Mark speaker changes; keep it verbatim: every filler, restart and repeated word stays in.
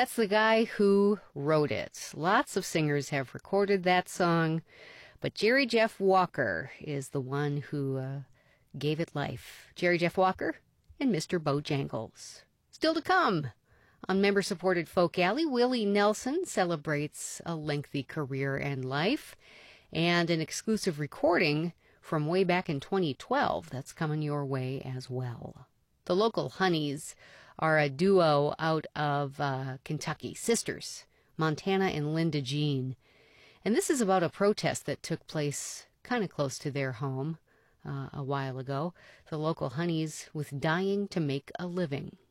Speaker 1: That's the guy who wrote it. Lots of singers have recorded that song, but Jerry Jeff Walker is the one who uh, gave it life. Jerry Jeff Walker and Mister Bojangles. Still to come. On member-supported Folk Alley, Willie Nelson celebrates a lengthy career and life, and an exclusive recording from way back in twenty twelve that's coming your way as well. The Local Honeys are a duo out of uh, Kentucky, sisters, Montana and Linda Jean. And this is about a protest that took place kind of close to their home uh, a while ago. The Local Honeys with Dying to Make a Living.